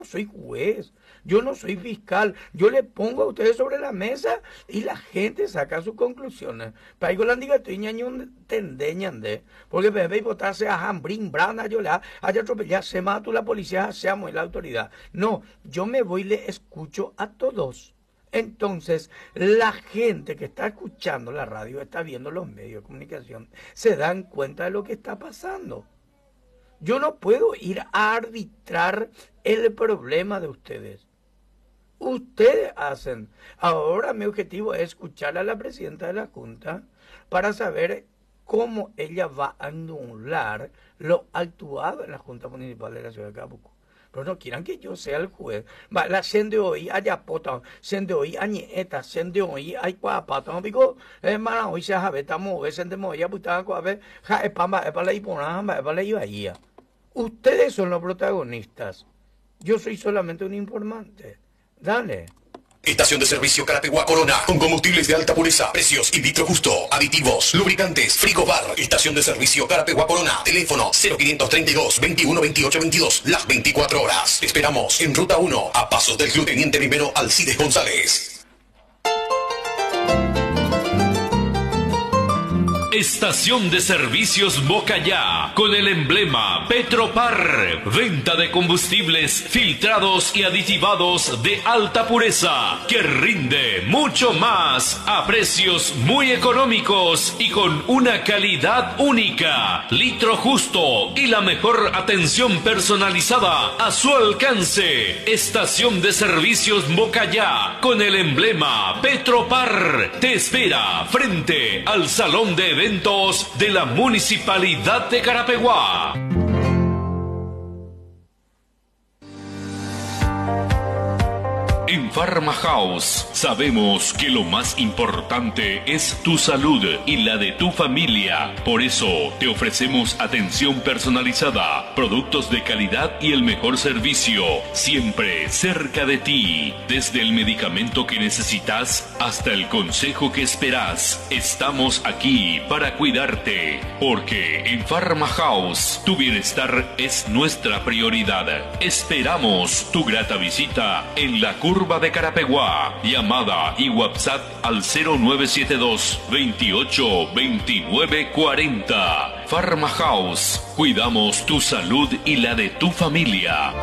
soy juez, yo no soy fiscal, yo le pongo a ustedes sobre la mesa y la gente saca sus conclusiones. Paigo la diga estoy ñañón tendeñande, porque me veis votarse a hambrín, brana, yo la haya atropellado, se mata la policía, seamos la autoridad. No, yo me voy y le escucho a todos. Entonces, la gente que está escuchando la radio, está viendo los medios de comunicación, se dan cuenta de lo que está pasando. Yo no puedo ir a arbitrar el problema de ustedes. Ustedes hacen. Ahora mi objetivo es escuchar a la presidenta de la Junta para saber cómo ella va a anular lo actuado en la Junta Municipal de la Ciudad de Cabuco. Pero no quieran que yo sea el juez. La sende hoy haya pota, sende hoy añeta, sende hoy hay cuapata, no pico, hermana hoy se jabe, estamos sende moya, puta, cuabe, ja, es para la hipona, es para la ibaía. Ustedes son los protagonistas. Yo soy solamente un informante. Dale. Estación de servicio Carapeguá Corona, con combustibles de alta pureza, precios y litro justo, aditivos, lubricantes, frigobar. Estación de servicio Carapeguá Corona, teléfono 0532 21 28 22, las 24 horas. Te esperamos en Ruta 1, a pasos del Club Teniente Primero Alcides González. Estación de Servicios Bocayá, con el emblema Petropar. Venta de combustibles filtrados y aditivados de alta pureza, que rinde mucho más a precios muy económicos y con una calidad única. Litro justo y la mejor atención personalizada a su alcance. Estación de Servicios Bocayá, con el emblema Petropar. Te espera frente al Salón de Eventos de la Municipalidad de Carapeguá. En Pharma House sabemos que lo más importante es tu salud y la de tu familia. Por eso te ofrecemos atención personalizada, productos de calidad y el mejor servicio, siempre cerca de ti. Desde el medicamento que necesitas hasta el consejo que esperas, estamos aquí para cuidarte. Porque en Pharma House tu bienestar es nuestra prioridad. Esperamos tu grata visita en la curva de Carapeguá. Llamada y WhatsApp al 0972 28 29 40. Pharma House. Cuidamos tu salud y la de tu familia.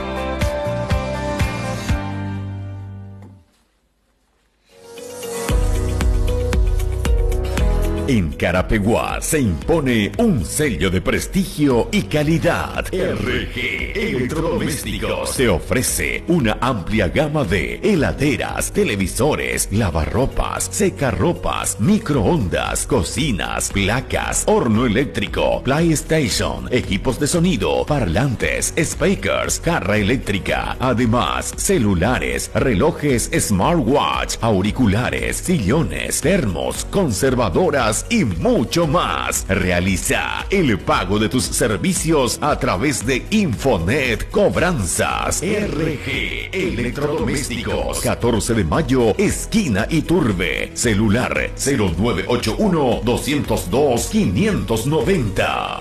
En Carapeguá se impone un sello de prestigio y calidad. RG Electrodomésticos te ofrece una amplia gama de heladeras, televisores, lavarropas, secarropas, microondas, cocinas, placas, horno eléctrico, PlayStation, equipos de sonido, parlantes, speakers, jarra eléctrica, además celulares, relojes smartwatch, auriculares, sillones, termos, conservadoras y mucho más. Realiza el pago de tus servicios a través de Infonet Cobranzas. RG Electrodomésticos, 14 de mayo, esquina Iturbe. Celular 0981 202 590.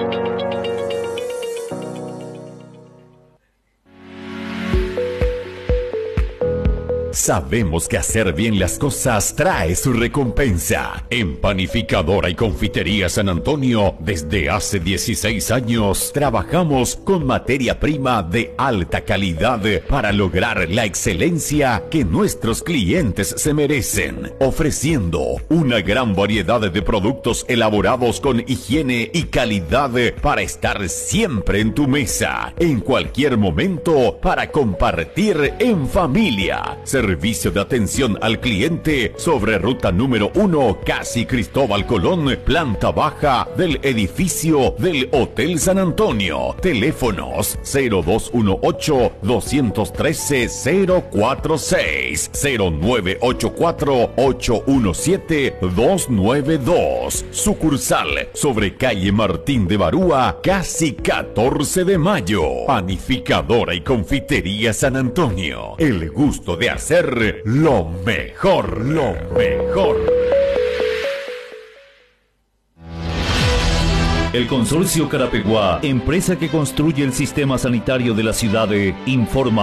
Sabemos que hacer bien las cosas trae su recompensa. En Panificadora y Confitería San Antonio, desde hace 16 años, trabajamos con materia prima de alta calidad para lograr la excelencia que nuestros clientes se merecen, ofreciendo una gran variedad de productos elaborados con higiene y calidad para estar siempre en tu mesa, en cualquier momento, para compartir en familia. Servicio de atención al cliente sobre ruta número 1, casi Cristóbal Colón, planta baja del edificio del Hotel San Antonio. Teléfonos 0218-213-046, 0984-817-292. Sucursal sobre calle Martín de Barúa, casi 14 de mayo. Panificadora y Confitería San Antonio. El gusto de hacer lo mejor, lo mejor. El Consorcio Carapeguá, empresa que construye el sistema sanitario de la ciudad, informa